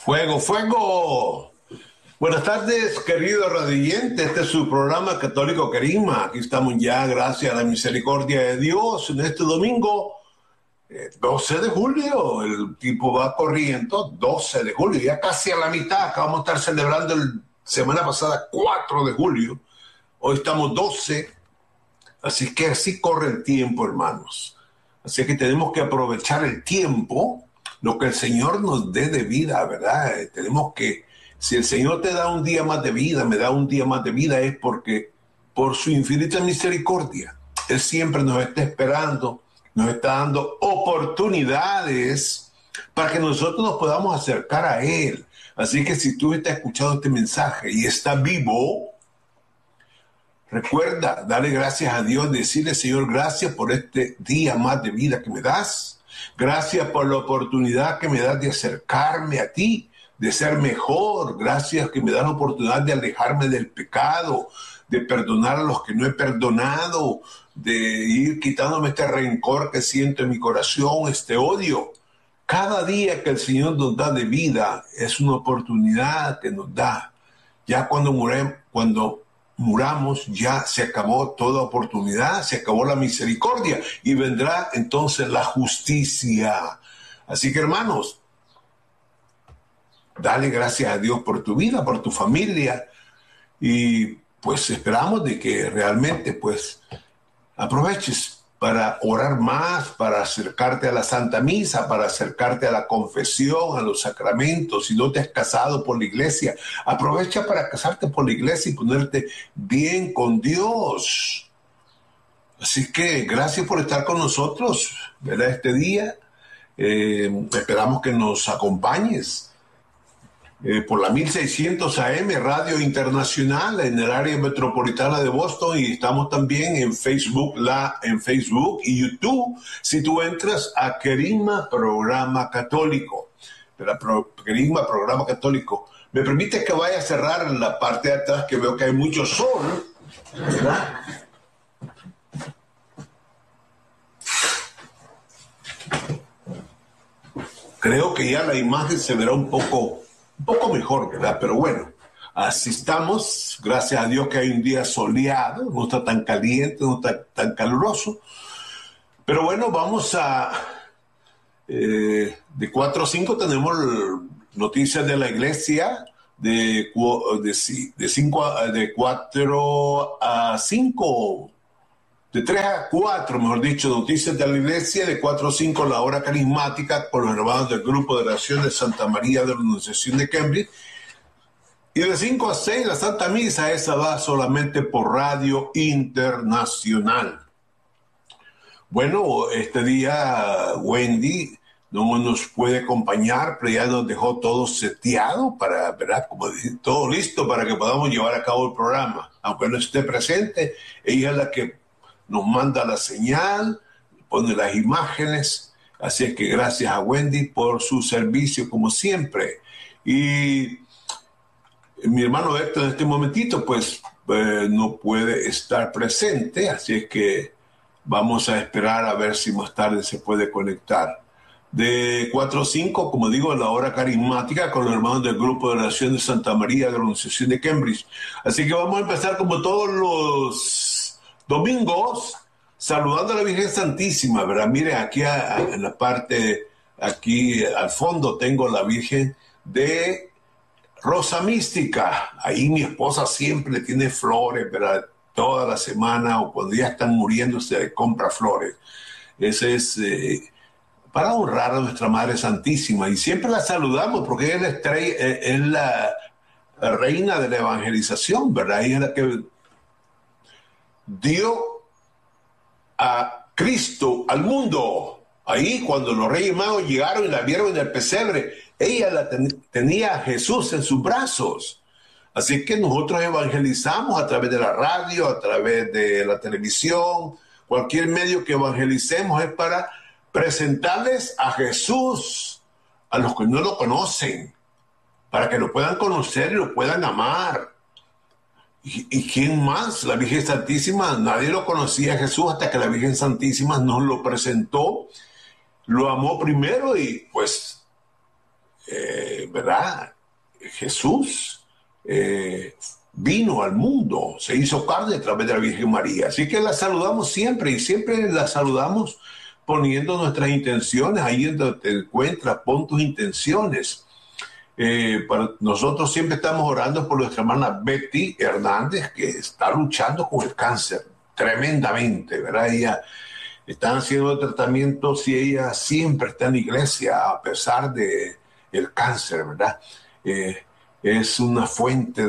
Fuego, fuego. Buenas tardes, querido radioyente. Este es su programa Católico Querigma. Aquí estamos ya, gracias a la misericordia de Dios, en este domingo, 12 de julio. El tiempo va corriendo, 12 de julio, ya casi a la mitad. Acabamos de estar celebrando semana pasada 4 de julio. Hoy estamos 12. Así que así corre el tiempo, hermanos. Así que tenemos que aprovechar el tiempo, lo que el Señor nos dé de vida, ¿verdad? Tenemos que, si el Señor te da un día más de vida, me da un día más de vida, es porque por su infinita misericordia, Él siempre nos está esperando, nos está dando oportunidades para que nosotros nos podamos acercar a Él. Así que si tú estás escuchando este mensaje y estás vivo, recuerda, dale gracias a Dios, decirle, Señor, gracias por este día más de vida que me das. Gracias por la oportunidad que me das de acercarme a ti, de ser mejor. Gracias que me das la oportunidad de alejarme del pecado, de perdonar a los que no he perdonado, de ir quitándome este rencor que siento en mi corazón, este odio. Cada día que el Señor nos da de vida es una oportunidad que nos da. Ya cuando muramos, ya se acabó toda oportunidad, se acabó la misericordia y vendrá entonces la justicia. Así que, hermanos, dale gracias a Dios por tu vida, por tu familia, y pues esperamos de que realmente pues aproveches para orar más, para acercarte a la Santa Misa, para acercarte a la confesión, a los sacramentos. Si no te has casado por la iglesia, aprovecha para casarte por la iglesia y ponerte bien con Dios. Así que gracias por estar con nosotros, ¿verdad? Este día. Esperamos que nos acompañes por la 1600 AM, Radio Internacional, en el área metropolitana de Boston, y estamos también en Facebook y YouTube. Si tú entras a Querigma Programa Católico, Querigma Programa Católico, me permite que vaya a cerrar en la parte de atrás, que veo que hay mucho sol, ¿verdad? Creo que ya la imagen se verá un poco mejor, ¿verdad? Pero bueno, así estamos. Gracias a Dios que hay un día soleado, no está tan caliente, no está tan caluroso. Pero bueno, vamos a... de 4 a 5 tenemos noticias de la iglesia. De 4 a 5... De 3 a 4, mejor dicho, noticias de la iglesia. De 4 a 5, la hora carismática con los hermanos del grupo de oración de Santa María de la Anunciación de Cambridge. Y de 5 a 6, la Santa Misa, esa va solamente por Radio Internacional. Bueno, este día Wendy no nos puede acompañar, pero ya nos dejó todo seteado para, ¿verdad? Como decir, todo listo para que podamos llevar a cabo el programa. Aunque no esté presente, ella es la que nos manda la señal, pone las imágenes. Así es que gracias a Wendy por su servicio como siempre. Y mi hermano Héctor en este momentito pues no puede estar presente, así es que vamos a esperar a ver si más tarde se puede conectar. De 4 a 5, como digo, la hora carismática con los hermanos del grupo de oración de Santa María de la Anunciación de Cambridge. Así que vamos a empezar como todos los domingos, saludando a la Virgen Santísima, ¿verdad? Mire, aquí en la parte, aquí al fondo tengo la Virgen de Rosa Mística. Ahí mi esposa siempre le tiene flores, ¿verdad? Toda la semana o cuando ya están muriendo se le compra flores. Ese es para honrar a nuestra Madre Santísima. Y siempre la saludamos porque ella es la reina de la evangelización, ¿verdad? Ella es la que dio a Cristo al mundo. Ahí cuando los Reyes Magos llegaron y la vieron en el pesebre, ella tenía a Jesús en sus brazos. Así que nosotros evangelizamos a través de la radio, a través de la televisión, cualquier medio que evangelicemos es para presentarles a Jesús a los que no lo conocen, para que lo puedan conocer y lo puedan amar. ¿Y quién más? La Virgen Santísima. Nadie lo conocía a Jesús hasta que la Virgen Santísima nos lo presentó, lo amó primero y pues ¿verdad? Jesús vino al mundo, se hizo carne a través de la Virgen María. Así que la saludamos siempre y siempre la saludamos poniendo nuestras intenciones. Ahí donde te encuentras, pon tus intenciones. Nosotros siempre estamos orando por nuestra hermana Betty Hernández, que está luchando con el cáncer tremendamente, ¿verdad? Ella está haciendo tratamientos y ella siempre está en la iglesia a pesar de el cáncer, ¿verdad? Eh, es una fuente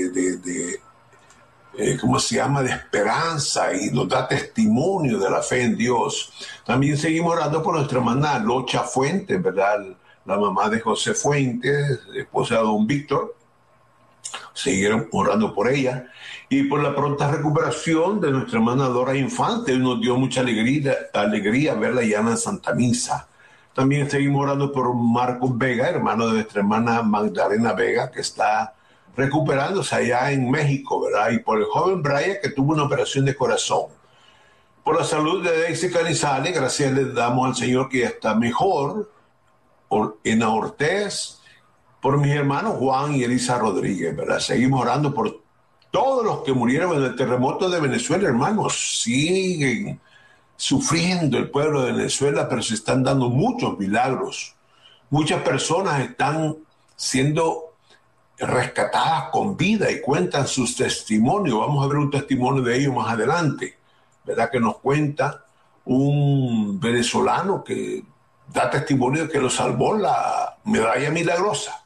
¿cómo se llama?, de esperanza, y nos da testimonio de la fe en Dios. También seguimos orando por nuestra hermana Locha Fuentes, ¿verdad? La mamá de José Fuentes, esposa de don Víctor. Siguieron orando por ella y por la pronta recuperación de nuestra hermana Dora Infante. Nos dio mucha alegría verla ya en la Santa Misa. También seguimos orando por Marcos Vega, hermano de nuestra hermana Magdalena Vega, que está recuperándose allá en México, ¿verdad? Y por el joven Brian, que tuvo una operación de corazón. Por la salud de Daisy Canizales, gracias le damos al Señor que ya está mejor. Por Ena Ortiz, por mis hermanos Juan y Elisa Rodríguez, ¿verdad? Seguimos orando por todos los que murieron en el terremoto de Venezuela, hermanos. Siguen sufriendo el pueblo de Venezuela, pero se están dando muchos milagros. Muchas personas están siendo rescatadas con vida y cuentan sus testimonios. Vamos a ver un testimonio de ellos más adelante, ¿verdad? Que nos cuenta un venezolano que da testimonio de que lo salvó la medalla milagrosa.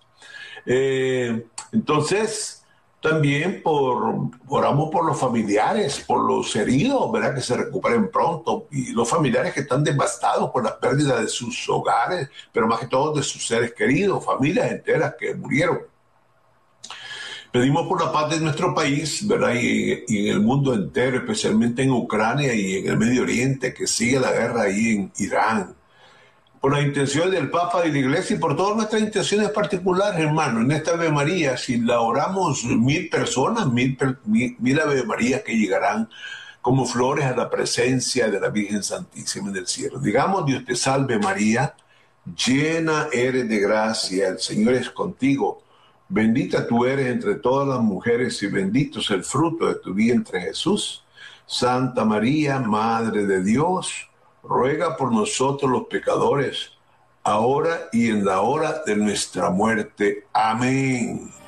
Entonces, también oramos por los familiares, por los heridos, ¿verdad? Que se recuperen pronto, y los familiares que están devastados por la pérdida de sus hogares, pero más que todo de sus seres queridos, familias enteras que murieron. Pedimos por la paz de nuestro país, ¿verdad? Y en el mundo entero, especialmente en Ucrania y en el Medio Oriente, que sigue la guerra ahí en Irán. Por las intenciones del Papa y de la Iglesia y por todas nuestras intenciones particulares, hermano. En esta Ave María, si la oramos 1,000 personas, mil Ave Marías que llegarán como flores a la presencia de la Virgen Santísima en el cielo. Digamos: Dios te salve María, llena eres de gracia, el Señor es contigo. Bendita tú eres entre todas las mujeres y bendito es el fruto de tu vientre Jesús. Santa María, Madre de Dios, ruega por nosotros los pecadores, ahora y en la hora de nuestra muerte. Amén.